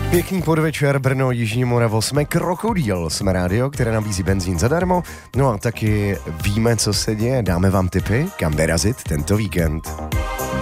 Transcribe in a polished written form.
Pěkný podvečer, Brno, Jižní Moravo, jsme Krokodýl, jsme rádio, které nabízí benzín zadarmo, no a taky víme, co se děje, dáme vám tipy, kam vyrazit tento víkend.